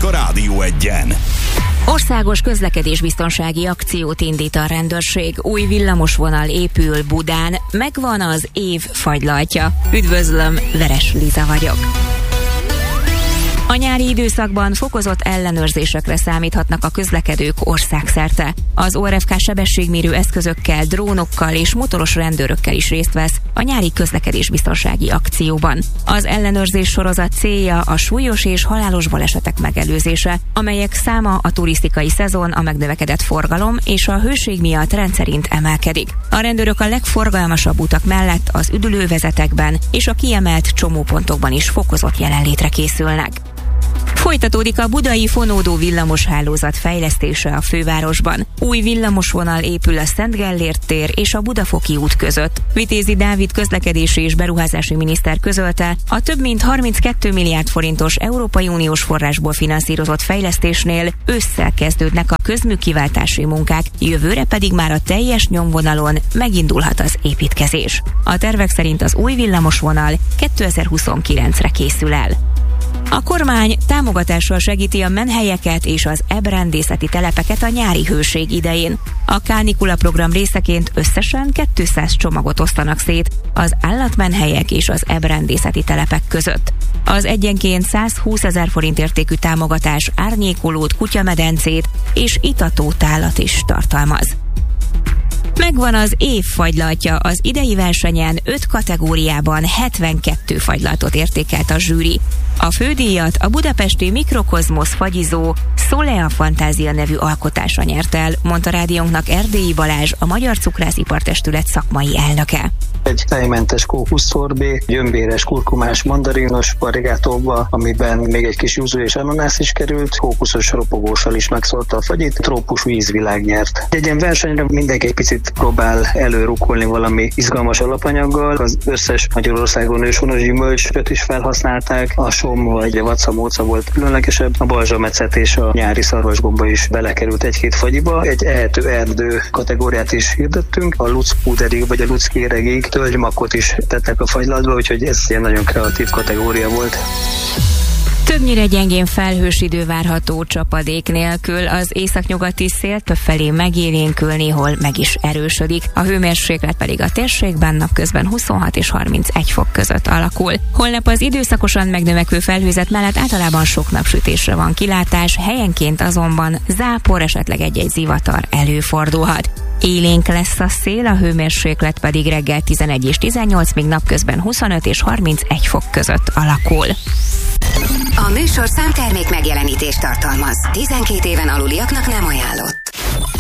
hírek a Rádió Egyen. Országos közlekedésbiztonsági akciót indít a rendőrség. Új villamosvonal épül Budán. Megvan az év fagylaltja. Üdvözlöm, Veres Liza vagyok. A nyári időszakban fokozott ellenőrzésekre számíthatnak a közlekedők országszerte. Az ORFK sebességmérő eszközökkel, drónokkal és motoros rendőrökkel is részt vesz a nyári közlekedésbiztonsági akcióban. Az ellenőrzés sorozat célja a súlyos és halálos balesetek megelőzése, amelyek száma a turisztikai szezon, a megnövekedett forgalom és a hőség miatt rendszerint emelkedik. A rendőrök a legforgalmasabb utak mellett az üdülővezetekben és a kiemelt csomópontokban is fokozott jelenlétre készülnek. Folytatódik a budai fonódó villamoshálózat fejlesztése a fővárosban. Új villamosvonal épül a Szent Gellért tér és a Budafoki út között. Vitézi Dávid közlekedési és beruházási miniszter közölte, a több mint 32 milliárd forintos Európai Uniós forrásból finanszírozott fejlesztésnél ősszel kezdődnek a közműkiváltási munkák, jövőre pedig már a teljes nyomvonalon megindulhat az építkezés. A tervek szerint az új villamosvonal 2029-re készül el. A kormány támogatással segíti a menhelyeket és az ebrendészeti telepeket a nyári hőség idején. A kánikula program részeként összesen 200 csomagot osztanak szét az állatmenhelyek és az ebrendészeti telepek között. Az egyenként 120 000 forint értékű támogatás árnyékolót, kutyamedencét és itatótálat is tartalmaz. Megvan az év fagylaltja. Az idei versenyen 5 kategóriában 72 fagylaltot értékelt a zsűri. A fődíjat a budapesti Mikrokozmosz fagyizó Szolea Fantázia nevű alkotása nyert el, mondta rádiónknak Erdélyi Balázs, a Magyar Cukrászipartestület szakmai elnöke. Egy tejmentes kókuszszorbé, gyömbéres, kurkumás, mandarinos varigátóba, amiben még egy kis yuzu és ananász is került, kókuszos ropogóssal is megszórta a fagyit, trópus vízvilág nyert. Egy ilyen versenyre mindenki egy picit próbál előrukkolni valami izgalmas alapanyaggal. Az összes Magyarországon őshonos gyümölcsöt is felhasználták, a som vagy a vacamóca volt különlegesebb, a balzsametszet és a nyári szarvasgomba is belekerült egy-két fagyiba. Egy ehető erdő kategóriát is hirdettünk, a luckpúderig vagy a luckkéregig tölgymakot is tettek a fagylaltba, úgyhogy ez ilyen nagyon kreatív kategória volt. Többnyire gyengén felhős idő várható, csapadék nélkül, az északnyugati szél többfelé megélénkül, néhol meg is erősödik. A hőmérséklet pedig a térségben napközben 26 és 31 fok között alakul. Holnap az időszakosan megnövekvő felhőzet mellett általában sok napsütésre van kilátás, helyenként azonban zápor, esetleg egy-egy zivatar előfordulhat. Élénk lesz a szél, a hőmérséklet pedig reggel 11 és 18, míg napközben 25 és 31 fok között alakul. A műsor számtermék megjelenítést tartalmaz. 12 éven aluliaknak nem ajánlott.